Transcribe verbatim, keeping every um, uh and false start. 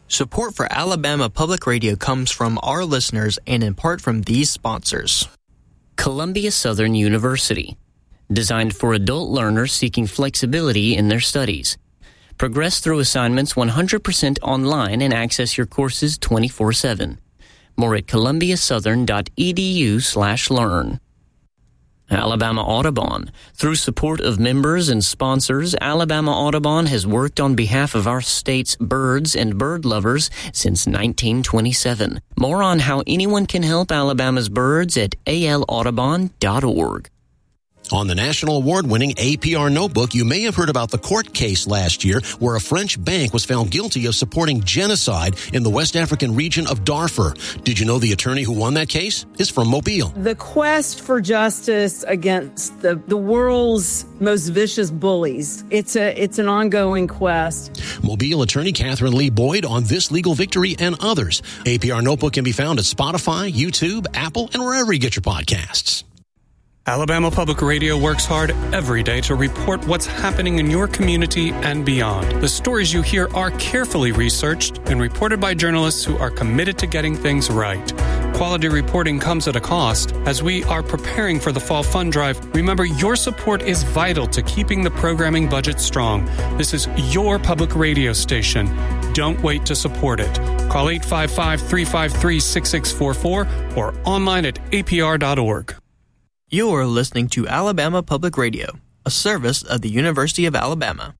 Support for Alabama Public Radio comes from our listeners and in part from these sponsors. Columbia Southern University, designed for adult learners seeking flexibility in their studies. Progress through assignments one hundred percent online and access your courses twenty-four seven. More at columbiasouthern.edu slash learn. Alabama Audubon. Through support of members and sponsors, Alabama Audubon has worked on behalf of our state's birds and bird lovers since nineteen twenty-seven. More on how anyone can help Alabama's birds at a l audubon dot org. On the national award-winning A P R Notebook, you may have heard about the court case last year where a French bank was found guilty of supporting genocide in the West African region of Darfur. Did you know the attorney who won that case is from Mobile? The quest for justice against the, the world's most vicious bullies, it's a it's an ongoing quest. Mobile attorney Catherine Lee Boyd on this legal victory and others. A P R Notebook can be found at Spotify, YouTube, Apple, and wherever you get your podcasts. Alabama Public Radio works hard every day to report what's happening in your community and beyond. The stories you hear are carefully researched and reported by journalists who are committed to getting things right. Quality reporting comes at a cost. As we are preparing for the Fall Fund Drive, remember your support is vital to keeping the programming budget strong. This is your public radio station. Don't wait to support it. Call eight five five, three five three, six six four four or online at a p r dot org. You are listening to Alabama Public Radio, a service of the University of Alabama.